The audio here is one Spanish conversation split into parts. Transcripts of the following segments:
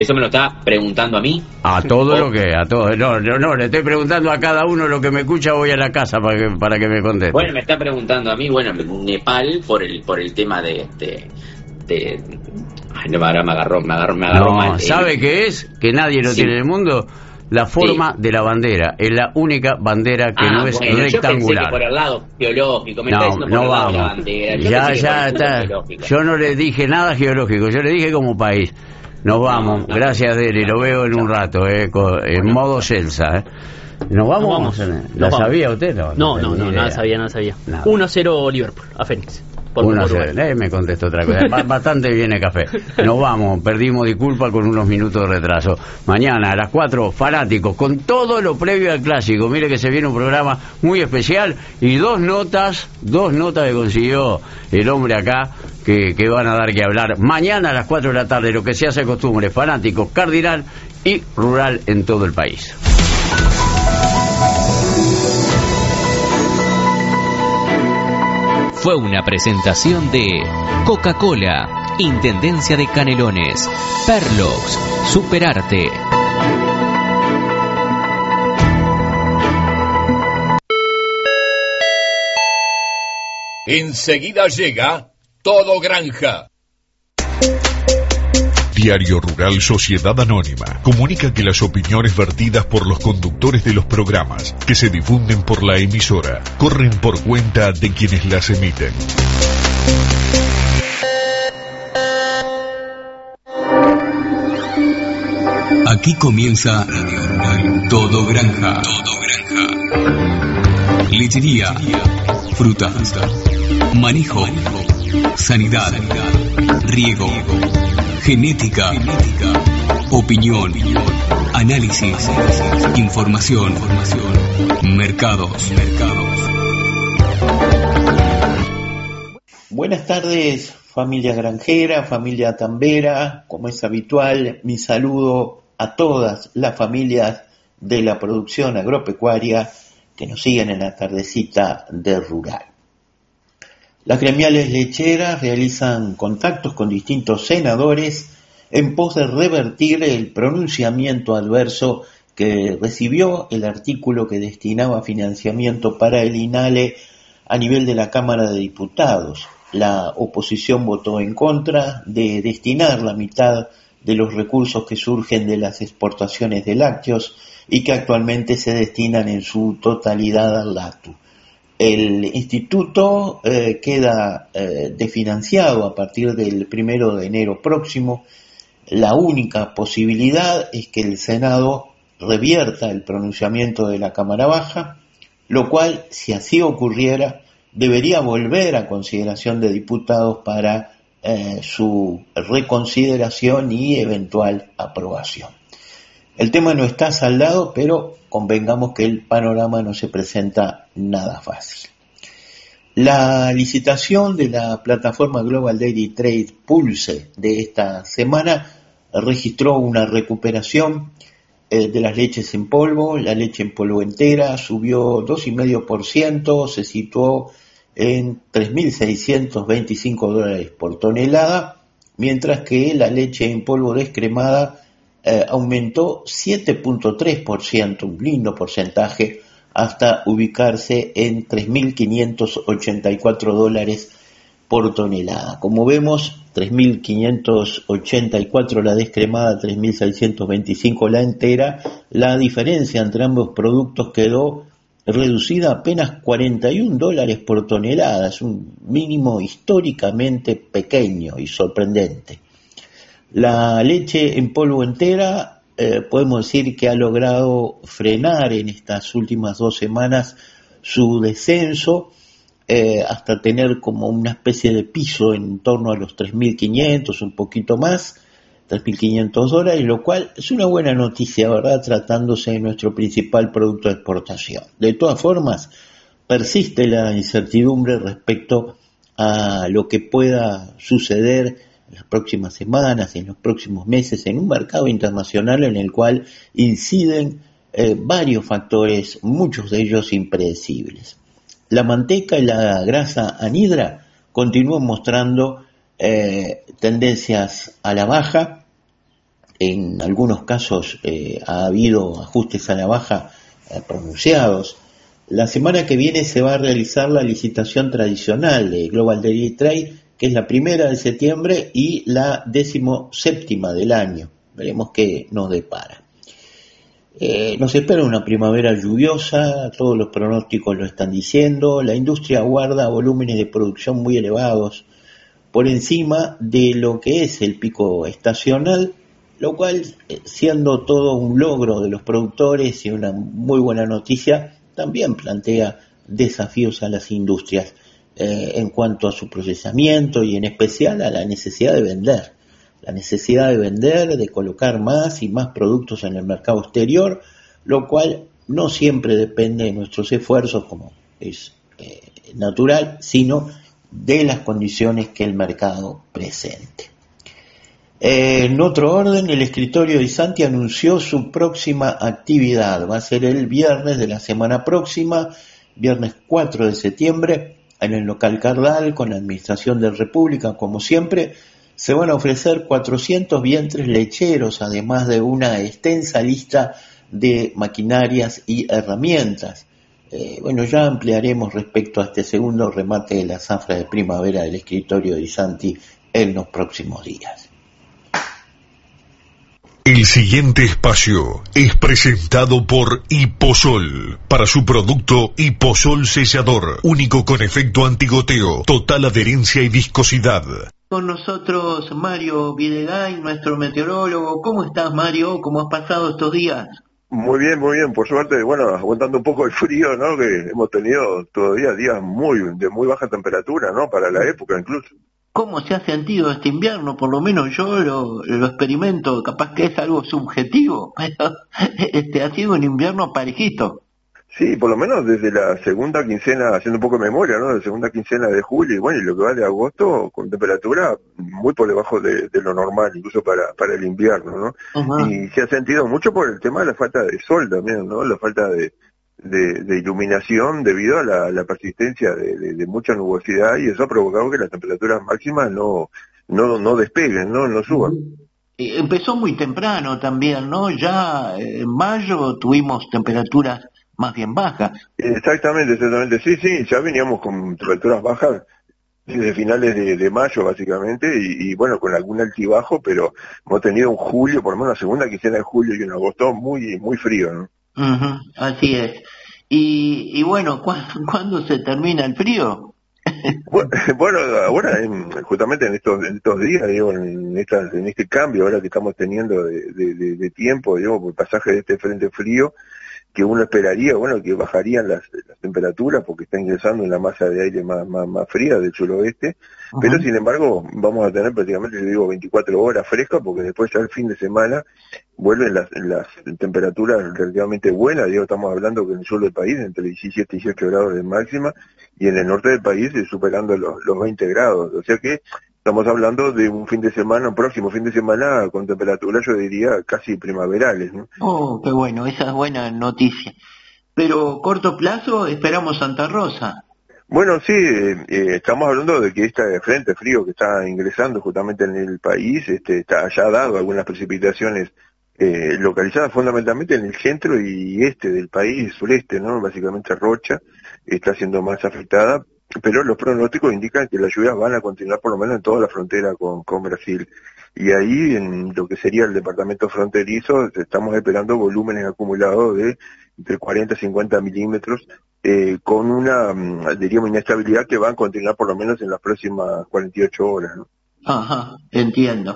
Eso me lo está preguntando a mí. A todo lo que, a todo. No, le estoy preguntando a cada uno lo que me escucha, voy a la casa para que me conteste. Bueno, me está preguntando a mí, bueno, Nepal por el tema de ay, no, ahora me agarró mal. ¿Sabe qué es? Que nadie lo tiene en el mundo. La forma de la bandera, es la única bandera que no es rectangular. Yo pensé que por el lado geológico, me está diciendo por el lado de la bandera. Ya está. Yo no le dije nada geológico, yo le dije como país. Nos vamos, gracias Deli, lo veo en un rato, en modo Celsa. ¿Nos vamos? ¿La sabía usted? No, nada sabía. 1-0 Liverpool, a Fénix. 1-0, me contestó otra cosa. Bastante bien el café. Nos vamos, perdimos disculpa con unos minutos de retraso. Mañana a las 4, Fanáticos, con todo lo previo al clásico. Mire que se viene un programa muy especial y dos notas que consiguió el hombre acá que van a dar que hablar. Mañana a las 4 de la tarde, lo que se hace costumbre, Fanáticos, Cardinal y Rural en todo el país. Fue una presentación de Coca-Cola, Intendencia de Canelones, Perlox, Superarte. Enseguida llega Todo Granja. Diario Rural Sociedad Anónima comunica que las opiniones vertidas por los conductores de los programas que se difunden por la emisora corren por cuenta de quienes las emiten. Aquí comienza Todo Granja. Lechería, frutas, manejo, sanidad, riego, genética, opinión, análisis, información, mercados. Buenas tardes, familia granjera, familia tambera. Como es habitual, mi saludo a todas las familias de la producción agropecuaria que nos siguen en la tardecita de Rural. Las gremiales lecheras realizan contactos con distintos senadores en pos de revertir el pronunciamiento adverso que recibió el artículo que destinaba financiamiento para el INALE a nivel de la Cámara de Diputados. La oposición votó en contra de destinar la mitad de los recursos que surgen de las exportaciones de lácteos y que actualmente se destinan en su totalidad al LATU. El instituto queda desfinanciado a partir del 1 de enero próximo. La única posibilidad es que el Senado revierta el pronunciamiento de la Cámara Baja, lo cual, si así ocurriera, debería volver a consideración de diputados para su reconsideración y eventual aprobación. El tema no está saldado, pero convengamos que el panorama no se presenta nada fácil. La licitación de la plataforma Global Dairy Trade Pulse de esta semana registró una recuperación de las leches en polvo. La leche en polvo entera subió 2,5%, se situó en $3.625 por tonelada, mientras que la leche en polvo descremada aumentó 7,3%, un lindo porcentaje, hasta ubicarse en $3.584 por tonelada. Como vemos, 3.584 la descremada, 3.625 la entera. La diferencia entre ambos productos quedó reducida a apenas $41 por tonelada. Es un mínimo históricamente pequeño y sorprendente. La leche en polvo entera podemos decir que ha logrado frenar en estas últimas 2 semanas su descenso hasta tener como una especie de piso en torno a los 3.500, un poquito más, $3.500, lo cual es una buena noticia, ¿verdad?, tratándose de nuestro principal producto de exportación. De todas formas, persiste la incertidumbre respecto a lo que pueda suceder en las próximas semanas, en los próximos meses, en un mercado internacional en el cual inciden varios factores, muchos de ellos impredecibles. La manteca y la grasa anhidra continúan mostrando tendencias a la baja. en algunos casos ha habido ajustes a la baja pronunciados. La semana que viene se va a realizar la licitación tradicional de Global Dairy Trade, que es la 1 de septiembre y la 17ª del año. Veremos qué nos depara. Nos espera una primavera lluviosa, todos los pronósticos lo están diciendo. La industria guarda volúmenes de producción muy elevados, por encima de lo que es el pico estacional, lo cual, siendo todo un logro de los productores y una muy buena noticia, también plantea desafíos a las industrias en cuanto a su procesamiento y en especial a la necesidad de vender. La necesidad de vender, de colocar más y más productos en el mercado exterior, lo cual no siempre depende de nuestros esfuerzos, como es natural, sino de las condiciones que el mercado presente. En otro orden, el escritorio de Isanti anunció su próxima actividad. Va a ser el viernes de la semana próxima, viernes 4 de septiembre, en el local Cardal, con la Administración de República, como siempre. Se van a ofrecer 400 vientres lecheros, además de una extensa lista de maquinarias y herramientas. Ya ampliaremos respecto a este segundo remate de la zafra de primavera del escritorio de Isanti en los próximos días. El siguiente espacio es presentado por Hiposol, para su producto Hiposol Sellador, único con efecto antigoteo, total adherencia y viscosidad. Con nosotros Mario Videgain, nuestro meteorólogo. ¿Cómo estás, Mario? ¿Cómo has pasado estos días? Muy bien, por suerte, aguantando un poco el frío, ¿no? Que hemos tenido todavía días de muy baja temperatura, ¿no? Para la época incluso. ¿Cómo se ha sentido este invierno? Por lo menos yo lo experimento, capaz que es algo subjetivo, pero ha sido un invierno parejito. Sí, por lo menos desde la segunda quincena, haciendo un poco de memoria, ¿no? La segunda quincena de julio, y lo que va de agosto, con temperatura muy por debajo de lo normal, incluso para el invierno, ¿no? Uh-huh. Y se ha sentido mucho por el tema de la falta de sol también, ¿no? La falta de iluminación debido a la persistencia de mucha nubosidad, y eso ha provocado que las temperaturas máximas no despeguen, no suban. Empezó muy temprano también, ¿no? Ya en mayo tuvimos temperaturas más bien bajas. Exactamente, sí, ya veníamos con temperaturas bajas desde finales de mayo básicamente, y con algún altibajo, pero hemos tenido un julio, por lo menos la segunda quincena de julio y un agosto muy frío, ¿no? Uh-huh, así es. Y ¿cuándo se termina el frío? Ahora justamente en estos días, en este cambio ahora que estamos teniendo de tiempo, por el pasaje de este frente frío, que uno esperaría, que bajarían las temperaturas porque está ingresando una masa de aire más fría del suroeste, uh-huh. Pero sin embargo vamos a tener prácticamente, 24 horas frescas, porque después ya el fin de semana vuelven las temperaturas relativamente buenas. Estamos hablando que en el sur del país entre 17 y 18 grados de máxima, y en el norte del país superando los 20 grados, o sea que estamos hablando de un próximo fin de semana con temperaturas, yo diría, casi primaverales, ¿no? Oh, qué bueno, esa es buena noticia. Pero corto plazo esperamos Santa Rosa. Sí, estamos hablando de que este frente frío que está ingresando justamente en el país, ya ha dado algunas precipitaciones localizadas fundamentalmente en el centro y este del país, sureste, ¿no? Básicamente Rocha está siendo más afectada, pero los pronósticos indican que las lluvias van a continuar por lo menos en toda la frontera con Brasil. Y ahí, en lo que sería el departamento fronterizo, estamos esperando volúmenes acumulados de entre 40 y 50 milímetros, con una, inestabilidad que va a continuar por lo menos en las próximas 48 horas, ¿no? Ajá, entiendo.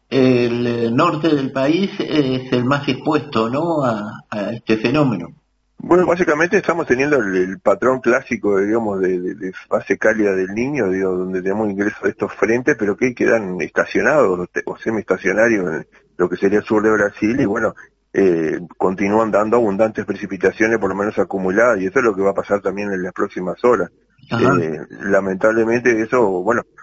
El norte del país es el más expuesto, ¿no?, a este fenómeno. Básicamente estamos teniendo el patrón clásico, de fase cálida del Niño, donde tenemos ingreso de estos frentes, pero que quedan estacionados o semiestacionarios en lo que sería el sur de Brasil, y continúan dando abundantes precipitaciones, por lo menos acumuladas, y eso es lo que va a pasar también en las próximas horas. Lamentablemente eso,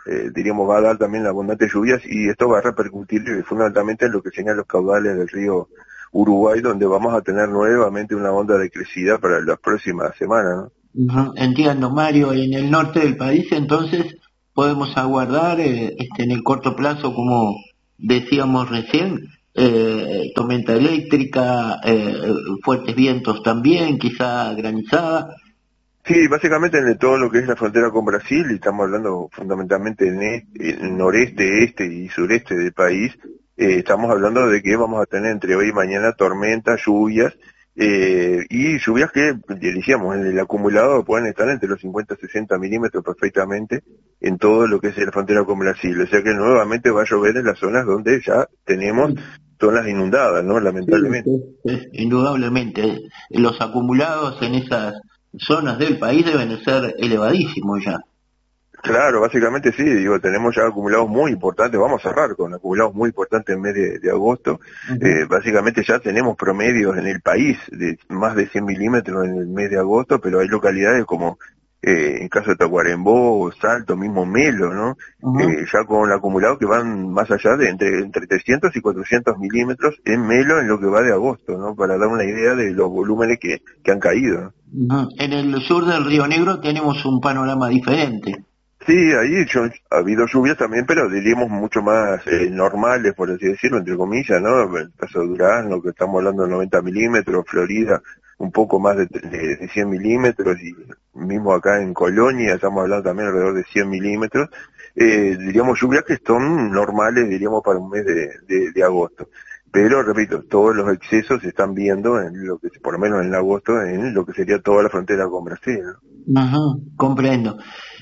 va a dar también abundantes lluvias, y esto va a repercutir fundamentalmente en lo que serían los caudales del río Uruguay, donde vamos a tener nuevamente una onda de crecida para las próximas semanas, ¿no? Uh-huh. Entiendo, Mario. En el norte del país, entonces, podemos aguardar en el corto plazo, como decíamos recién, tormenta eléctrica, fuertes vientos también, quizá granizada. Sí, básicamente en todo lo que es la frontera con Brasil, y estamos hablando fundamentalmente en el noreste, este y sureste del país, estamos hablando de que vamos a tener entre hoy y mañana tormentas, lluvias, y lluvias que, decíamos, en el acumulado pueden estar entre los 50 y 60 milímetros perfectamente en todo lo que es la frontera con Brasil. O sea que nuevamente va a llover en las zonas donde ya tenemos zonas inundadas, ¿no? Lamentablemente. Sí, indudablemente. Los acumulados en esas zonas del país deben ser elevadísimos ya. Claro, básicamente sí, digo, tenemos ya acumulados muy importantes, vamos a cerrar con acumulados muy importantes en mes de agosto. Básicamente ya tenemos promedios en el país de más de 100 milímetros en el mes de agosto, pero hay localidades como en caso de Tacuarembó, Salto, mismo Melo, ¿no? Ya con acumulados que van más allá de entre 300 y 400 milímetros en Melo en lo que va de agosto, ¿no? Para dar una idea de los volúmenes que han caído, ¿no? En el sur del Río Negro tenemos un panorama diferente. Sí, ahí ha habido lluvias también, pero diríamos mucho más normales, por así decirlo, entre comillas, ¿no? En el caso de Durazno, que estamos hablando de 90 milímetros, Florida, un poco más de 100 milímetros, y mismo acá en Colonia estamos hablando también alrededor de 100 milímetros, diríamos lluvias que son normales, diríamos, para un mes de agosto. Pero, repito, todos los excesos se están viendo en lo que, por lo menos en agosto, en lo que sería toda la frontera con Brasil, ¿no? Comprendo.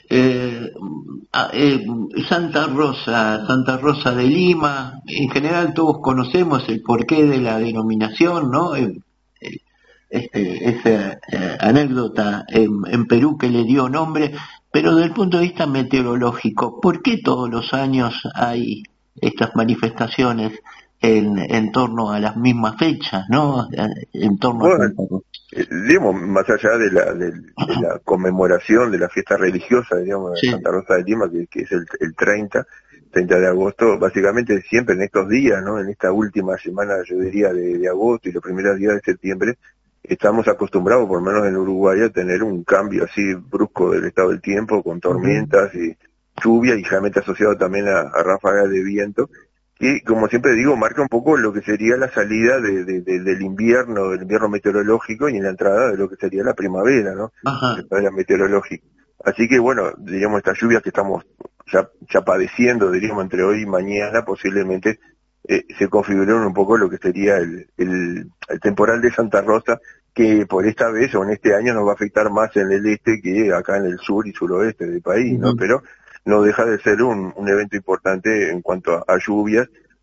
Santa Rosa de Lima, en general todos conocemos el porqué de la denominación, ¿no? Esa anécdota en Perú que le dio nombre, pero desde el punto de vista meteorológico, ¿por qué todos los años hay estas manifestaciones en torno a las mismas fechas, ¿no? En torno a Santa Rosa. Digamos, más allá de la conmemoración de la fiesta religiosa, digamos, de Santa Rosa de Lima, que es el 30 de agosto, básicamente siempre en estos días, ¿no? En esta última semana, yo diría, de agosto y los primeros días de septiembre, estamos acostumbrados, por lo menos en Uruguay, a tener un cambio así brusco del estado del tiempo, con tormentas y lluvia, y generalmente asociado también a ráfagas de viento, y como siempre digo, marca un poco lo que sería la salida del invierno meteorológico, y en la entrada de lo que sería la primavera, ¿no? La meteorológica. Así que bueno, diríamos, estas lluvias que estamos ya padeciendo, diríamos, entre hoy y mañana, posiblemente se configuraron un poco lo que sería el temporal de Santa Rosa, que por esta vez o en este año nos va a afectar más en el este que acá en el sur y suroeste del país, ¿no? Pero no deja de ser un evento importante en cuanto a lluvias,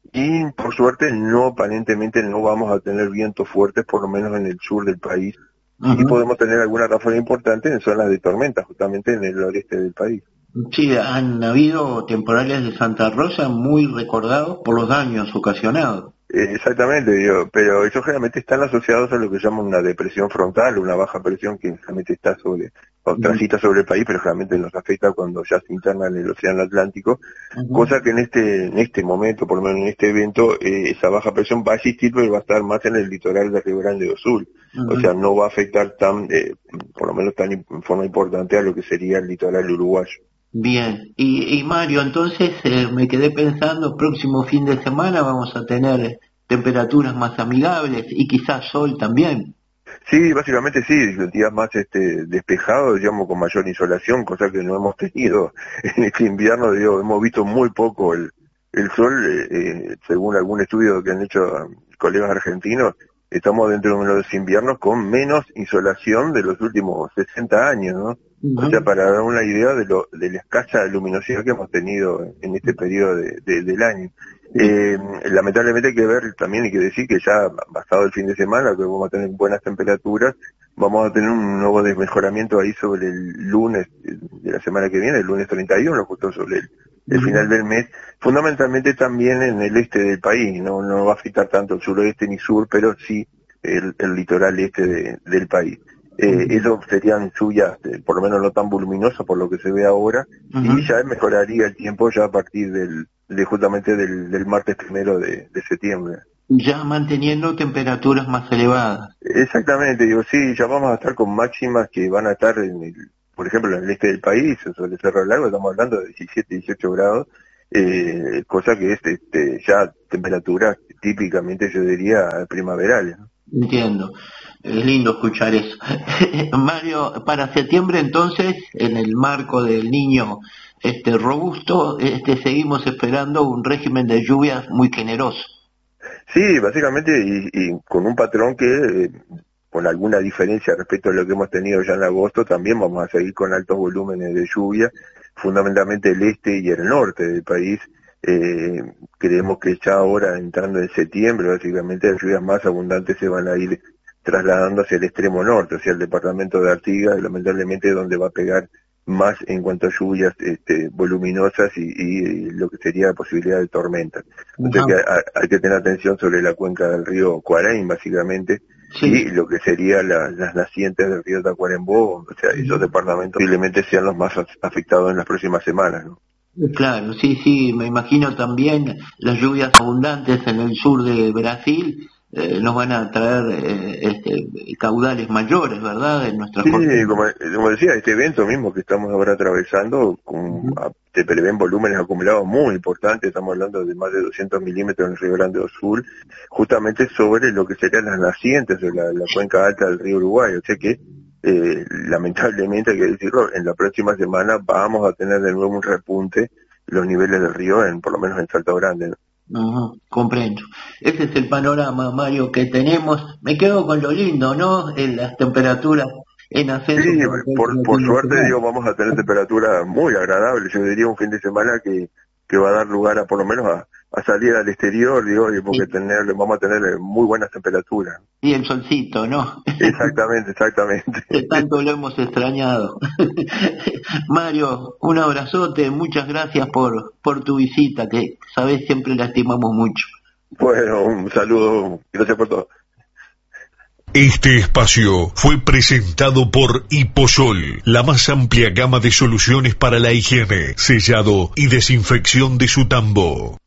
y por suerte aparentemente no vamos a tener vientos fuertes, por lo menos en el sur del país, y podemos tener alguna ráfaga importante en zonas de tormenta, justamente en el noreste del país. Sí, han habido temporales de Santa Rosa muy recordados por los daños ocasionados. Exactamente, pero ellos generalmente están asociados a lo que llaman una depresión frontal, una baja presión que generalmente está transita sobre el país, pero generalmente nos afecta cuando ya se interna en el océano Atlántico, cosa que en este momento, por lo menos en este evento, esa baja presión va a existir, pero va a estar más en el litoral de Río Grande do Sul, o sea, no va a afectar por lo menos tan en forma importante a lo que sería el litoral uruguayo. Bien, y Mario, entonces me quedé pensando, próximo fin de semana vamos a tener temperaturas más amigables y quizás sol también. Sí, básicamente sí, días más despejados, digamos, con mayor insolación, cosa que no hemos tenido en este invierno, hemos visto muy poco el sol, según algún estudio que han hecho colegas argentinos, estamos dentro de los inviernos con menos insolación de los últimos 60 años, ¿no? O sea, para dar una idea de la escasa luminosidad que hemos tenido en este periodo del año. Lamentablemente hay que ver también, hay que decir que ya pasado el fin de semana, que vamos a tener buenas temperaturas, vamos a tener un nuevo desmejoramiento ahí sobre el lunes de la semana que viene, el lunes 31, justo sobre el final del mes, fundamentalmente también en el este del país, no va a afectar tanto el suroeste ni sur, pero sí el litoral este del país. Eso serían lluvias, por lo menos no tan voluminosas por lo que se ve ahora, y ya mejoraría el tiempo ya a partir justamente del martes 1 de septiembre. Ya manteniendo temperaturas más elevadas. Exactamente, sí, ya vamos a estar con máximas que van a estar por ejemplo, en el este del país, sobre el Cerro Largo, estamos hablando de 17, 18 grados, cosa que es ya temperaturas típicamente, yo diría, primaverales, ¿no? Entiendo. Es lindo escuchar eso. Mario, para septiembre entonces, en el marco del niño robusto, seguimos esperando un régimen de lluvias muy generoso. Sí, básicamente, y con un patrón que, con alguna diferencia respecto a lo que hemos tenido ya en agosto, también vamos a seguir con altos volúmenes de lluvia, fundamentalmente el este y el norte del país. Creemos que ya ahora, entrando en septiembre, básicamente las lluvias más abundantes se van a ir trasladando hacia el extremo norte, hacia el departamento de Artigas, lamentablemente donde va a pegar más en cuanto a lluvias voluminosas y lo que sería la posibilidad de tormentas. Entonces hay que tener atención sobre la cuenca del río Cuaraín, básicamente, sí, y lo que serían las nacientes del río Tacuarembó. O sea, esos departamentos posiblemente sean los más afectados en las próximas semanas, ¿no? Claro, sí, me imagino también las lluvias abundantes en el sur de Brasil nos van a traer caudales mayores, ¿verdad? En nuestra como decía, este evento mismo que estamos ahora atravesando, te prevén volúmenes acumulados muy importantes, estamos hablando de más de 200 milímetros en el Río Grande do Sul, justamente sobre lo que serían las nacientes de la cuenca alta del río Uruguay, o sea que lamentablemente, hay que decirlo, en la próxima semana vamos a tener de nuevo un repunte los niveles del río, por lo menos en Salto Grande, ¿no? Comprendo. Ese es el panorama, Mario, que tenemos. Me quedo con lo lindo, ¿no? En las temperaturas en ascenso. Sí, por suerte, vamos a tener temperaturas muy agradables. Yo diría un fin de semana que va a dar lugar a, por lo menos, a salir al exterior, porque sí, vamos a tener muy buenas temperaturas. Y el solcito, ¿no? Exactamente. Que tanto lo hemos extrañado. Mario, un abrazote, muchas gracias por tu visita, que sabes siempre la estimamos mucho. Bueno, un saludo, gracias por todo. Este espacio fue presentado por Hiposol, la más amplia gama de soluciones para la higiene, sellado y desinfección de su tambo.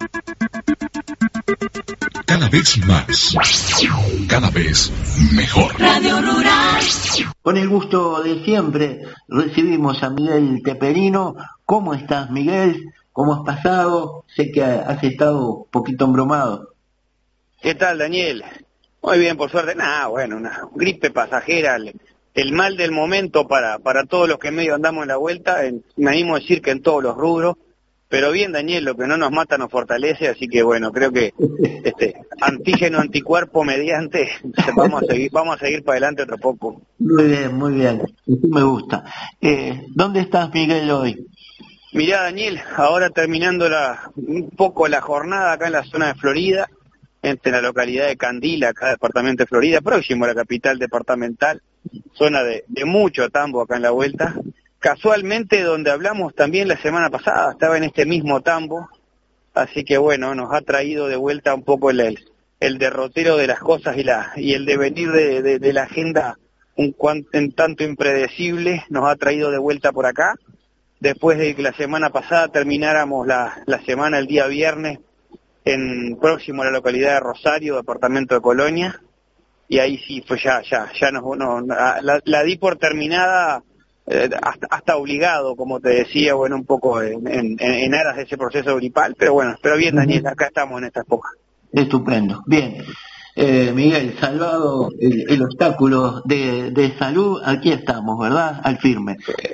Cada vez más, cada vez mejor. Radio Rural. Con el gusto de siempre recibimos a Miguel Teperino. ¿Cómo estás, Miguel? ¿Cómo has pasado? Sé que has estado un poquito embromado. ¿Qué tal, Daniel? Muy bien, por suerte. Una gripe pasajera, el mal del momento para todos los que medio andamos en la vuelta, me animo a decir que en todos los rubros, pero bien, Daniel, lo que no nos mata nos fortalece, así que bueno, creo que antígeno, anticuerpo mediante, vamos a seguir para adelante otro poco. Muy bien, eso me gusta. ¿Dónde estás, Miguel, hoy? Mirá, Daniel, ahora terminando un poco la jornada acá en la zona de Florida, en la localidad de Candila, acá departamento de Florida, próximo a la capital departamental, zona de mucho tambo acá en la vuelta. Casualmente donde hablamos también la semana pasada, estaba en este mismo tambo, así que bueno, nos ha traído de vuelta un poco el derrotero de las cosas y el devenir de la agenda en tanto impredecible, nos ha traído de vuelta por acá, después de que la semana pasada termináramos la semana el día viernes, próximo a la localidad de Rosario, departamento de Colonia, y ahí sí fue ya la di por terminada, hasta obligado, como te decía, bueno, un poco en aras de ese proceso gripal, pero bien, Daniel, acá estamos en esta época. Estupendo, bien. Miguel, salvado el obstáculo de salud, aquí estamos, ¿verdad? Al firme.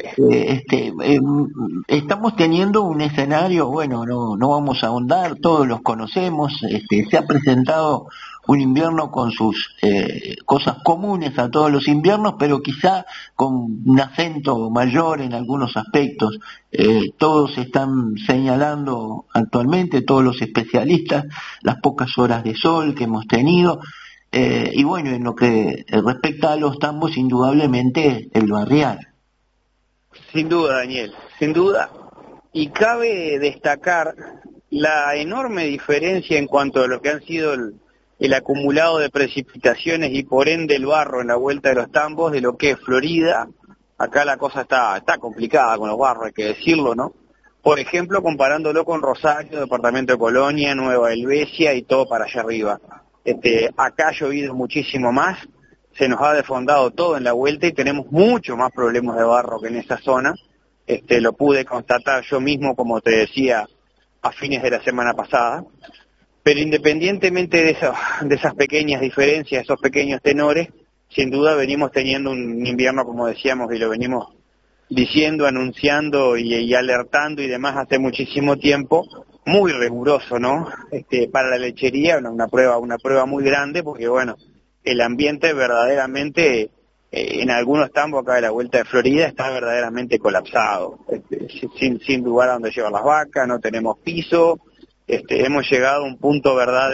Estamos teniendo un escenario, no vamos a ahondar, todos los conocemos, se ha presentado un invierno con sus cosas comunes a todos los inviernos, pero quizá con un acento mayor en algunos aspectos. Todos están señalando actualmente, todos los especialistas, las pocas horas de sol que hemos tenido, y bueno, en lo que respecta a los tambos, indudablemente el barrial. Sin duda, Daniel, sin duda, y cabe destacar la enorme diferencia en cuanto a lo que han sido el acumulado de precipitaciones y por ende el barro en la vuelta de los tambos de lo que es Florida. Acá la cosa está complicada con los barros, hay que decirlo, ¿no? Por ejemplo, comparándolo con Rosario, departamento de Colonia, Nueva Helvecia y todo para allá arriba. Acá ha llovido muchísimo más, se nos ha desfondado todo en la vuelta y tenemos mucho más problemas de barro que en esa zona. Lo pude constatar yo mismo, como te decía, a fines de la semana pasada. Pero independientemente de esas pequeñas diferencias, esos pequeños tenores, sin duda venimos teniendo un invierno, como decíamos, y lo venimos diciendo, anunciando y alertando y demás hace muchísimo tiempo, muy riguroso, ¿no? Para la lechería, una prueba muy grande, porque bueno, el ambiente verdaderamente, en algunos tambos acá de la Vuelta de Florida, está verdaderamente colapsado. Sin lugar a donde llevar las vacas, no tenemos piso, hemos llegado a un punto, ¿verdad?,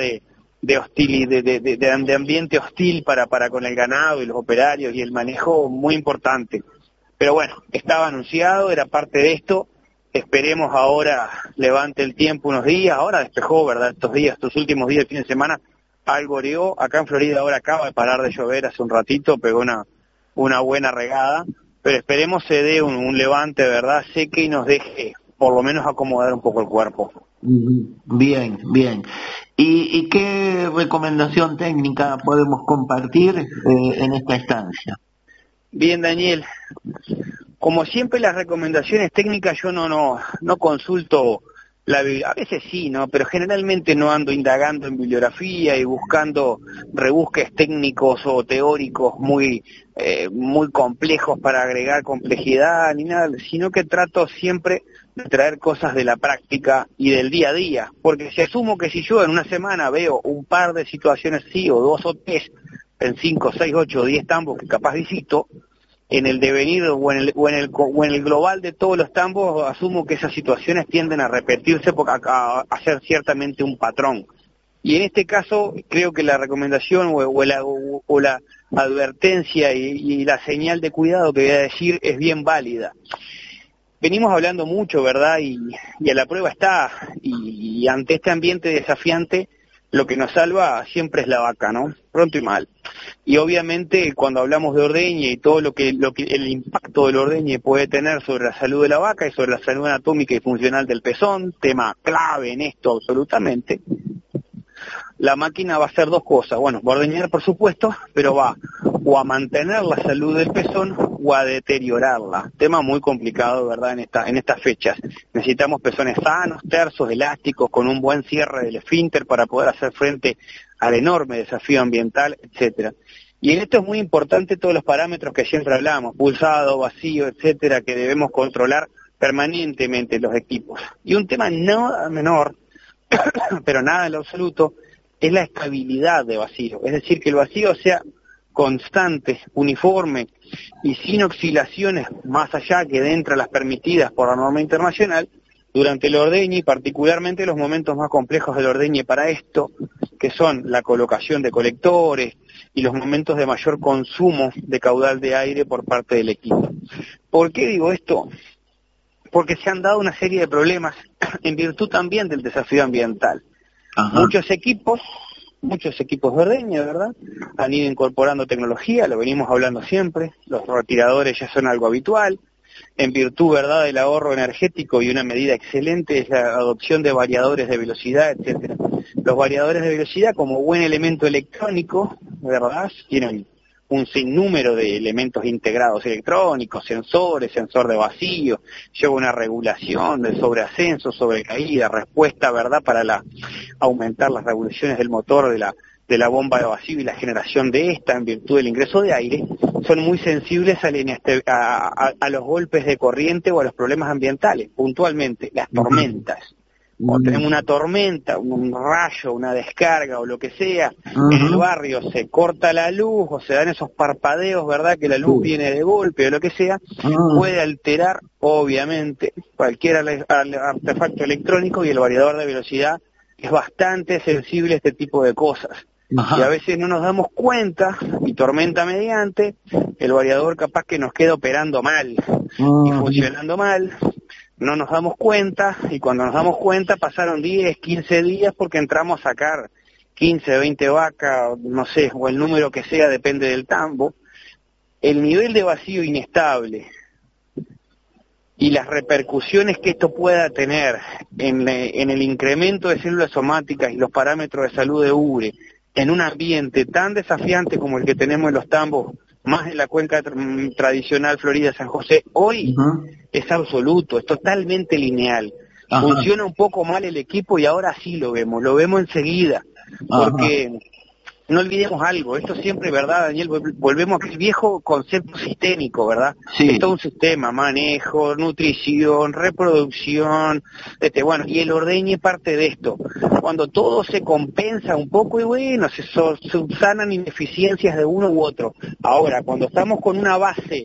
de ambiente hostil para con el ganado y los operarios y el manejo muy importante. Pero bueno, estaba anunciado, era parte de esto. Esperemos ahora levante el tiempo unos días. Ahora despejó, ¿verdad? Estos últimos días, el fin de semana, algo oreó. Acá en Florida ahora acaba de parar de llover hace un ratito, pegó una buena regada. Pero esperemos se dé un levante, ¿verdad?, seque y nos deje por lo menos acomodar un poco el cuerpo. Bien, bien. ¿Y qué recomendación técnica podemos compartir en esta instancia? Bien, Daniel. Como siempre, las recomendaciones técnicas yo no consulto a veces sí, ¿no? Pero generalmente no ando indagando en bibliografía y buscando rebusques técnicos o teóricos muy complejos para agregar complejidad ni nada, sino que trato siempre de traer cosas de la práctica y del día a día, porque si asumo que si yo en una semana veo un par de situaciones sí, o 2 o 3, en 5, 6, 8 o 10 tambos que capaz visito, en el devenir o en el global de todos los tambos, asumo que esas situaciones tienden a repetirse a ser ciertamente un patrón. Y en este caso creo que la recomendación o la advertencia y la señal de cuidado que voy a decir es bien válida. Venimos hablando mucho, ¿verdad? Y a la prueba está, y ante este ambiente desafiante, lo que nos salva siempre es la vaca, ¿no? Pronto y mal. Y obviamente cuando hablamos de ordeñe y todo lo que el impacto del ordeñe puede tener sobre la salud de la vaca y sobre la salud anatómica y funcional del pezón, tema clave en esto absolutamente, la máquina va a hacer 2 cosas. Bueno, va a ordeñar por supuesto, pero va o a mantener la salud del pezón o a deteriorarla. Tema muy complicado, ¿verdad?, en estas fechas. Necesitamos pezones sanos, tersos, elásticos, con un buen cierre del esfínter para poder hacer frente al enorme desafío ambiental, etcétera. Y en esto es muy importante todos los parámetros que siempre hablamos, pulsado, vacío, etcétera, que debemos controlar permanentemente los equipos. Y un tema no menor, pero nada en lo absoluto, es la estabilidad de vacío. Es decir, que el vacío sea constante, uniforme y sin oscilaciones más allá que dentro de las permitidas por la norma internacional durante el ordeñe, y particularmente los momentos más complejos del ordeñe para esto, que son la colocación de colectores y los momentos de mayor consumo de caudal de aire por parte del equipo. ¿Por qué digo esto? Porque se han dado una serie de problemas en virtud también del desafío ambiental. Ajá. Muchos equipos de ordeñe, ¿verdad?, han ido incorporando tecnología, lo venimos hablando siempre, los retiradores ya son algo habitual, en virtud, ¿verdad?, del ahorro energético, y una medida excelente es la adopción de variadores de velocidad, etcétera. Los variadores de velocidad, como buen elemento electrónico, ¿verdad?, tienen un sinnúmero de elementos integrados electrónicos, sensores, sensor de vacío, lleva una regulación del sobreascenso, sobrecaída, respuesta, ¿verdad?, para aumentar las revoluciones del motor de la bomba de vacío y la generación de esta en virtud del ingreso de aire. Son muy sensibles a los golpes de corriente o a los problemas ambientales, puntualmente, las tormentas. Cuando tenemos una tormenta, un rayo, una descarga o lo que sea, en el barrio se corta la luz o se dan esos parpadeos, ¿verdad?, que la luz viene de golpe o lo que sea, puede alterar, obviamente, cualquier artefacto electrónico, y el variador de velocidad es bastante sensible a este tipo de cosas. Ajá. Y a veces no nos damos cuenta, y tormenta mediante, el variador capaz que nos queda operando mal y funcionando mal. No nos damos cuenta, y cuando nos damos cuenta pasaron 10, 15 días porque entramos a sacar 15, 20 vacas, no sé, o el número que sea, depende del tambo. El nivel de vacío inestable y las repercusiones que esto pueda tener en el incremento de células somáticas y los parámetros de salud de ubre en un ambiente tan desafiante como el que tenemos en los tambos, más en la cuenca tradicional Florida-San José, hoy es absoluto, es totalmente lineal. Ajá. Funciona un poco mal el equipo y ahora sí lo vemos enseguida, porque... Ajá. No olvidemos algo, esto siempre, ¿verdad, Daniel? Volvemos a aquel viejo concepto sistémico, ¿verdad? Sí. Es todo un sistema, manejo, nutrición, reproducción, bueno, y el ordeñe parte de esto. Cuando todo se compensa un poco y bueno, se subsanan ineficiencias de uno u otro. Ahora, cuando estamos con una base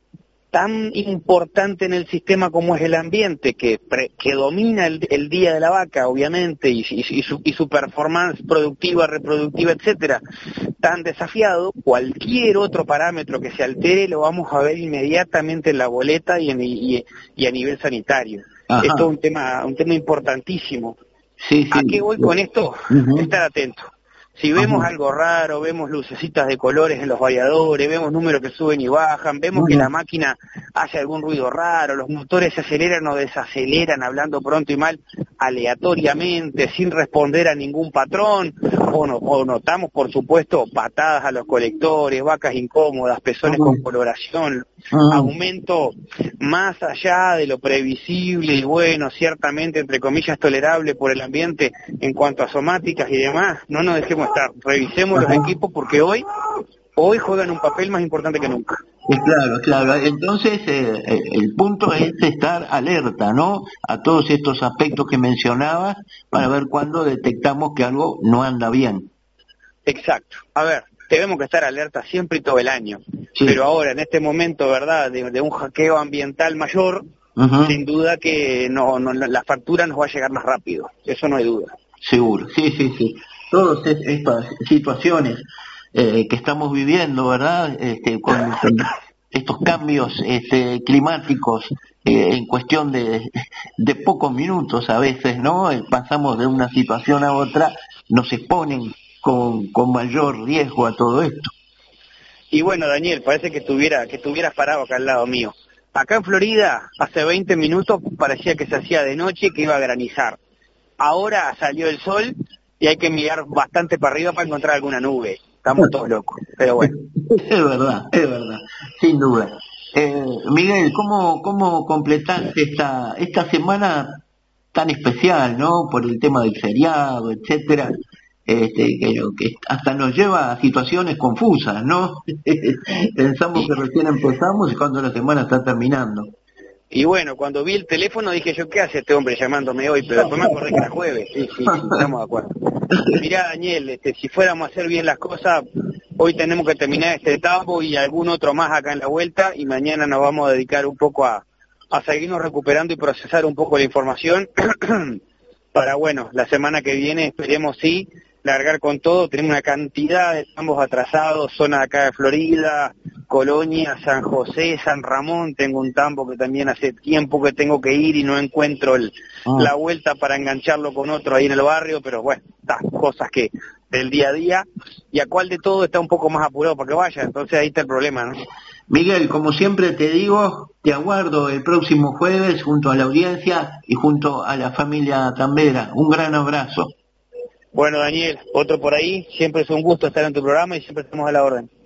tan importante en el sistema como es el ambiente, que domina el día de la vaca, obviamente, y su performance productiva, reproductiva, etcétera, tan desafiado, cualquier otro parámetro que se altere lo vamos a ver inmediatamente en la boleta y a nivel sanitario. Ajá. Esto es un tema importantísimo. Sí. ¿A qué voy con esto? Estar atento. Si vemos algo raro, vemos lucecitas de colores en los variadores, vemos números que suben y bajan, vemos que la máquina hace algún ruido raro, los motores se aceleran o desaceleran, hablando pronto y mal, aleatoriamente, sin responder a ningún patrón, o notamos, por supuesto, patadas a los colectores, vacas incómodas, pezones con coloración, aumento más allá de lo previsible y bueno, ciertamente, entre comillas, tolerable por el ambiente en cuanto a somáticas y demás, no nos dejemos estar, revisemos los equipos porque hoy juegan un papel más importante que nunca. Claro. Entonces, el punto es estar alerta, ¿no? A todos estos aspectos que mencionabas para ver cuándo detectamos que algo no anda bien. Exacto. A ver, tenemos que estar alerta siempre y todo el año. Sí. Pero ahora, en este momento, ¿verdad?, de un hackeo ambiental mayor, sin duda que la factura nos va a llegar más rápido. Eso no hay duda. Seguro, sí. Todas estas situaciones que estamos viviendo, ¿verdad?, con estos cambios climáticos en cuestión de pocos minutos a veces, ¿no? Pasamos de una situación a otra, nos exponen con mayor riesgo a todo esto. Y bueno, Daniel, parece que estuvieras parado acá al lado mío. Acá en Florida, hace 20 minutos parecía que se hacía de noche y que iba a granizar. Ahora salió el sol y hay que mirar bastante para arriba para encontrar alguna nube. Estamos todos locos, pero bueno. Es verdad, sin duda. Miguel, ¿cómo completaste esta semana tan especial, ¿no? Por el tema del feriado, etcétera, que hasta nos lleva a situaciones confusas, ¿no? Pensamos que recién empezamos y cuando la semana está terminando. Y bueno, cuando vi el teléfono dije yo, ¿qué hace este hombre llamándome hoy? Pero después me acordé que era jueves. Sí, estamos de acuerdo. Mirá, Daniel, si fuéramos a hacer bien las cosas, hoy tenemos que terminar este etapa y algún otro más acá en la vuelta, y mañana nos vamos a dedicar un poco a seguirnos recuperando y procesar un poco la información para, bueno, la semana que viene esperemos sí largar con todo. Tenemos una cantidad de tambos atrasados, zona de acá de Florida, Colonia, San José, San Ramón. Tengo un tambo que también hace tiempo que tengo que ir y no encuentro la vuelta para engancharlo con otro ahí en el barrio, pero bueno, cosas que del día a día. Y a cuál de todo está un poco más apurado para que vaya, entonces ahí está el problema, ¿no? Miguel, como siempre te digo, te aguardo el próximo jueves junto a la audiencia y junto a la familia Tambera. Un gran abrazo. Bueno, Daniel, otro por ahí, siempre es un gusto estar en tu programa y siempre estamos a la orden.